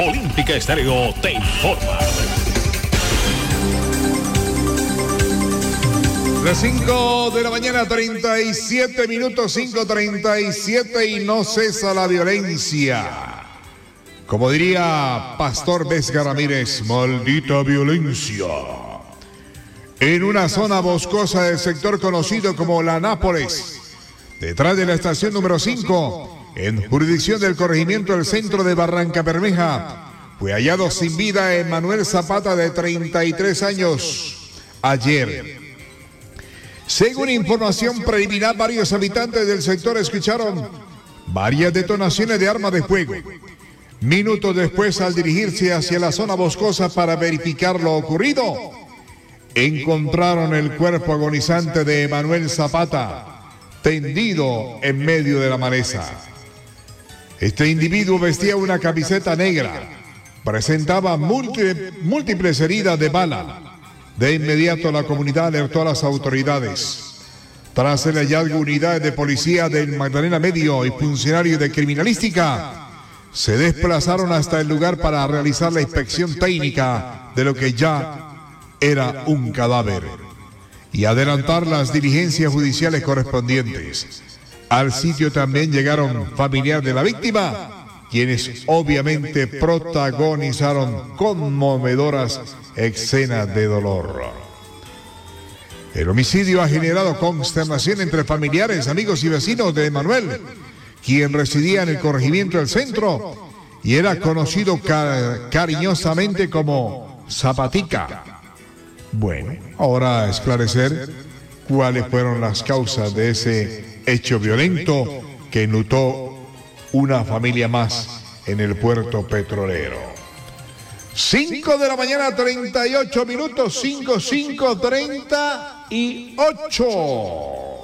Olímpica Estéreo te informa. Las 5 de la mañana, 37 minutos, 5:37 y no cesa la violencia. Como diría Pastor Vesga Ramírez, maldita violencia. En una zona boscosa del sector conocido como La Nápoles, detrás de la estación número 5, en jurisdicción del corregimiento del centro de Barranca Bermeja, fue hallado sin vida Emanuel Zapata, de 33 años, ayer. Según información preliminar, varios habitantes del sector escucharon varias detonaciones de armas de fuego. Minutos después, al dirigirse hacia la zona boscosa para verificar lo ocurrido, encontraron el cuerpo agonizante de Emanuel Zapata, tendido en medio de la maleza. Este individuo vestía una camiseta negra, presentaba múltiples heridas de bala. De inmediato la comunidad alertó a las autoridades. Tras el hallazgo, unidades de policía del Magdalena Medio y funcionarios de criminalística se desplazaron hasta el lugar para realizar la inspección técnica de lo que ya era un cadáver y adelantar las diligencias judiciales correspondientes. Al sitio también llegaron familiares de la víctima, quienes obviamente protagonizaron conmovedoras escenas de dolor. El homicidio ha generado consternación entre familiares, amigos y vecinos de Emanuel, quien residía en el corregimiento del centro y era conocido cariñosamente como Zapatica. Bueno, ahora esclarecer cuáles fueron las causas de ese hecho violento que enlutó una familia más en el puerto petrolero. 5 de la mañana, 38 minutos, 5:38.